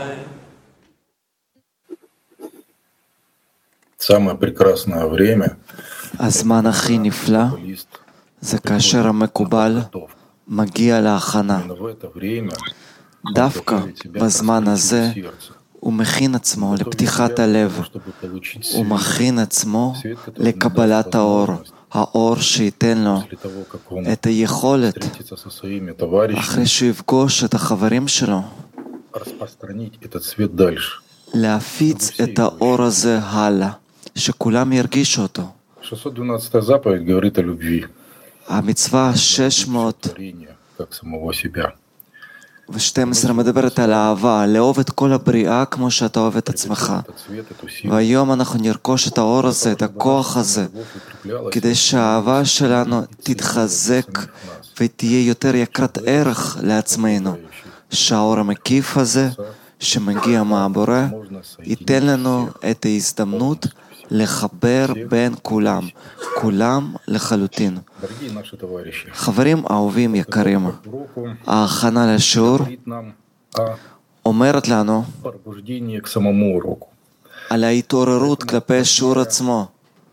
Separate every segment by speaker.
Speaker 1: Самое прекрасное время
Speaker 2: הזמן הכי נפלא זה כאשר המקובל מגיע להכנה. דווקא בזמן הזה הוא מכין עצמו לפתיחת הלב, הוא מכין עצמו לקבלת האור, האור שייתן לו את היכולת, אחרי שהוא יפגוש את החברים שלו, להפיץ את האור הזה הלאה, שכולם ירגישו אותו. המצווה 612 מדברת על אהבה, לאהוב את כל הבריאה כמו שאתה אוהב את עצמך. והיום אנחנו נרכוש את האור הזה, את הכוח הזה, כדי שהאהבה שלנו תתחזק ותהיה יותר יקרת ערך לעצמנו. שהאור המקיף הזה שמגיע מהבורא ייתן לנו את ההזדמנות לחבר בין כולם, כולם לחלוטין. חברים אהובים יקרים, ההכנה לשיעור אומרת לנו על ההתעוררות כלפי השיעור עצמו.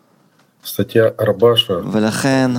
Speaker 2: ולכן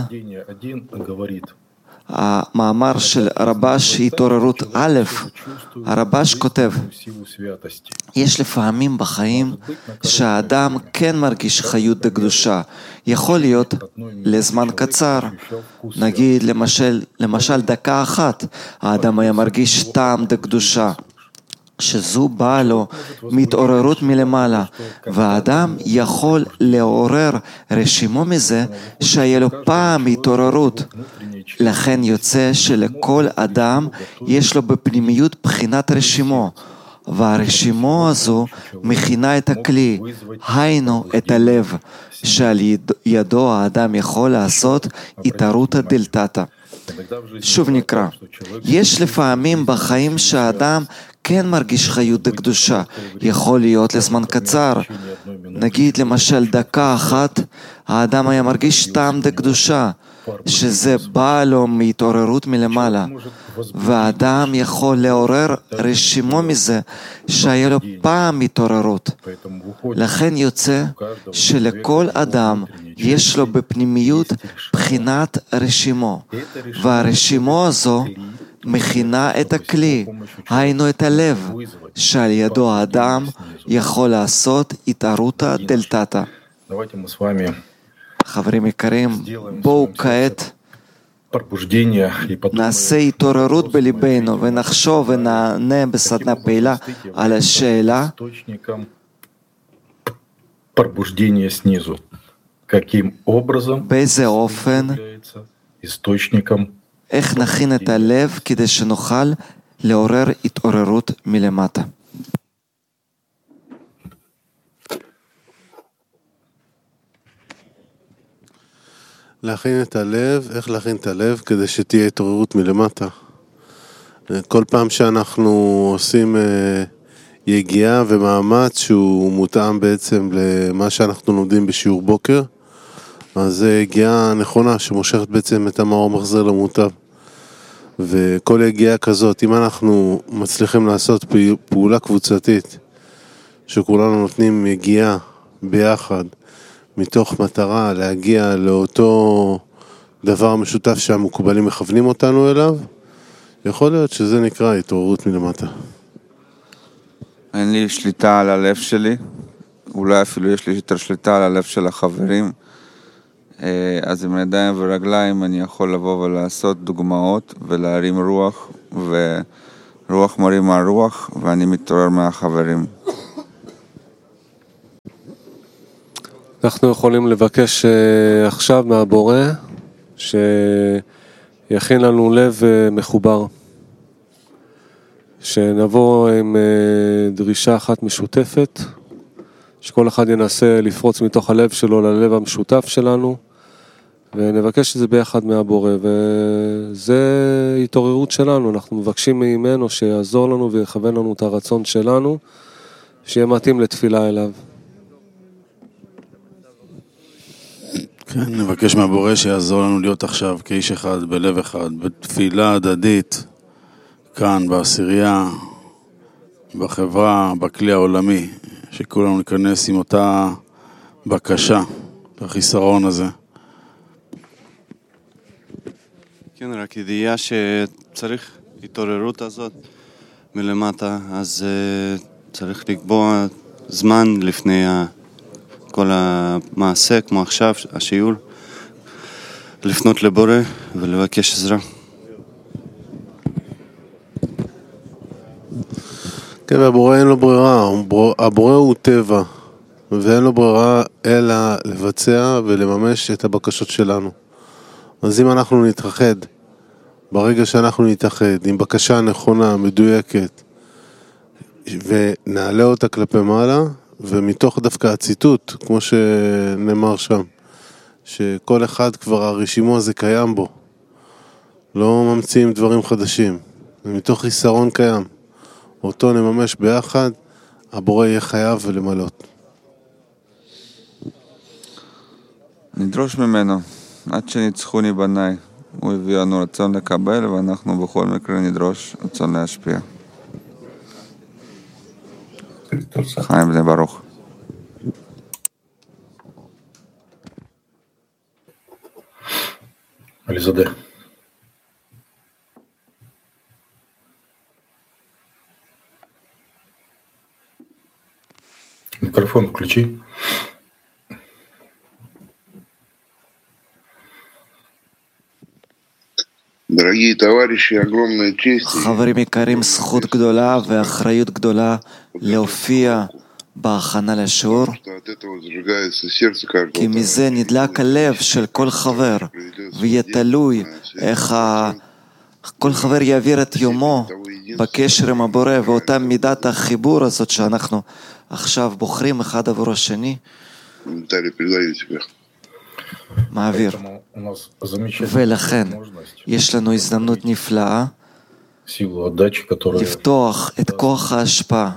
Speaker 2: המאמר של רבש התעוררות א', הרבש כותב, יש לפעמים בחיים שהאדם כן מרגיש חיות בקדושה, יכול להיות לזמן קצר, נגיד למשל דקה אחת, האדם היה מרגיש טעם בקדושה, שזו באה לו מתעוררות מלמעלה, והאדם יכול לעורר רשימו מזה שהיה לו פעם התעוררות. לכן יוצא שלכל אדם יש לו בפנימיות בחינת רשימו, והרשימו הזו מכינה את הכלי, היינו את הלב, שעל ידו האדם יכול לעשות התערותא דלתתא. שוב נקרא, יש לפעמים בחיים שהאדם כן מרגיש חיות בקדושה, יכול להיות לזמן קצר, נגיד למשל דקה אחת, האדם היה מרגיש טעם בקדושה, שזה בא לו מהתעוררות מלמעלה, והאדם יכול לעורר רשימו מזה שהיה לו פעם התעוררות. לכן יוצא שלכל אדם יש לו בפנימיות בחינת רשימו, והרשימו הזו מכינה את הכלי, היינו את הלב, שעל ידו האדם יכול לעשות התערותא דלתתא. חברים יקרים, בואו כעת נעשה התעוררות בליבנו ונחשוב ונענה בסדנה פעילה על השאלה באיזה אופן, איך נכין את הלב כדי שנוכל לעורר התעוררות מלמטה.
Speaker 3: להכין את הלב, איך להכין את הלב כדי שתהיה התעוררות מלמטה. כל פעם שאנחנו עושים יגיעה ומאמץ שהוא מותאם בעצם למה שאנחנו לומדים בשיעור בוקר, אז זה יגיעה נכונה שמושכת בעצם את המאור מחזר למוטב. וכל יגיעה כזאת, אם אנחנו מצליחים לעשות פעולה קבוצתית, שכולנו נותנים יגיעה ביחד, מתוך מטרה להגיע לאותו דבר משותף שהמקובלים מכוונים אותנו אליו, יכול להיות שזה נקרא התעוררות מלמטה.
Speaker 4: אין לי שליטה על הלב שלי, אולי אפילו יש לי יותר שליטה על הלב של החברים, אז עם ידיים ורגליים אני יכול לבוא ולעשות דוגמאות ולהרים רוח, ורוח מרימה רוח, ואני מתעורר מהחברים.
Speaker 3: אנחנו יכולים לבקש עכשיו מהבורא שיכין לנו לב מחובר, שנבוא עם דרישה אחת משותפת, שכל אחד ינסה לפרוץ מתוך הלב שלו ללב המשותף שלנו, ונבקש את זה ביחד מהבורא, וזה התעוררות שלנו. אנחנו מבקשים ממנו שיעזור לנו ויכוון לנו את הרצון שלנו, שיהיה מתאים לתפילה אליו.
Speaker 5: כן, נבקש מהבורא שיעזור לנו להיות עכשיו כאיש אחד, בלב אחד, בתפילה הדדית, כאן בעשירייה, בחברה, בכלי העולמי, שכולנו ניכנס עם אותה בקשה, החיסרון הזה.
Speaker 3: כן, רק ידיעה שצריך התעוררות הזאת מלמטה, אז צריך לקבוע זמן לפני כל המעשה, כמו עכשיו, השיעור, לפנות לבורא ולבקש עזרה. כן, והבורא אין לו ברירה, הבורא הוא טבע, ואין לו ברירה אלא לבצע ולממש את הבקשות שלנו. אז אם אנחנו נתרחד, ברגע שאנחנו נתאחד עם בקשה נכונה, מדויקת, ונעלה אותה כלפי מעלה, ומתוך דווקא הציטוט, כמו שנאמר שם, שכל אחד כבר הרשימו הזה קיים בו, לא ממציאים דברים חדשים, ומתוך חיסרון קיים, אותו נממש ביחד, הבורא יהיה חייב ולמלות.
Speaker 4: נדרוש ממנו, עד שניצחוני בניי, הוא הביא לנו רצון לקבל, ואנחנו בכל מקרה נדרוש רצון להשפיע. חיים בני ברוך.
Speaker 1: Ализаде. Микрофон включи.
Speaker 6: Дорогие товарищи, огромная честь.
Speaker 2: חברים יקרים, זכות גדולה ואחריות גדולה להופיע בהכנה לשיעור, כי מזה נדלק הלב של כל חבר, ויהיה תלוי איך כל חבר יעביר את יומו בקשר עם הבורא, ואותה מידת החיבור הזאת שאנחנו עכשיו בוחרים אחד עבור השני, מעביר. ולכן יש לנו הזדמנות נפלאה לפתוח את כוח ההשפעה,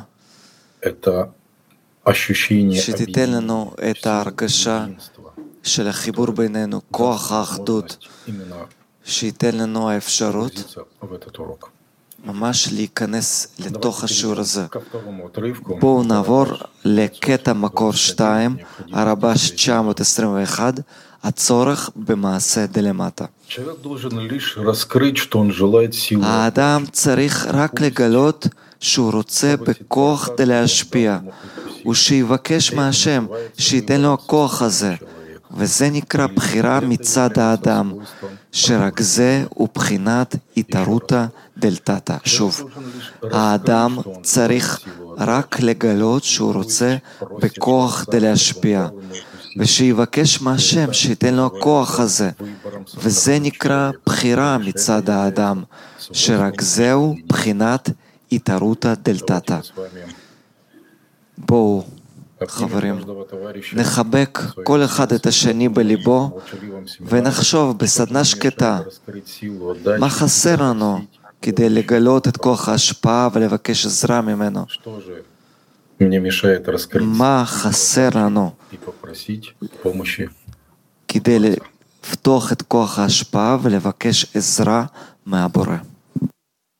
Speaker 2: שתיתן לנו את ההרגשה של החיבור בינינו, כוח האחדות, שייתן לנו האפשרות ממש להיכנס לתוך השיעור הזה. בואו נעבור לקטע מקור 2, הרבש 921, הצורך במעשה דלמטה. האדם צריך רק לגלות שהוא רוצה בכוח להשפיע, ושיבקש מהשם שייתן לו הכוח הזה, וזה נקרא בחירה מצד האדם, שרק זה הוא בחינת התערותא דלתתא. שוב, האדם צריך רק לגלות שהוא רוצה בכוח להשפיע, ושיבקש מהשם שייתן לו הכוח הזה, וזה נקרא בחירה מצד האדם, שרק זהו בחינת התערותא דלתתא. בואו, חברים, נחבק כל אחד את השני בליבו, ונחשוב בסדנה שקטה מה חסר לנו כדי לגלות את כוח ההשפעה ולבקש עזרה ממנו. מה חסר לנו כדי לפתוח את כוח ההשפעה ולבקש עזרה מהבורא.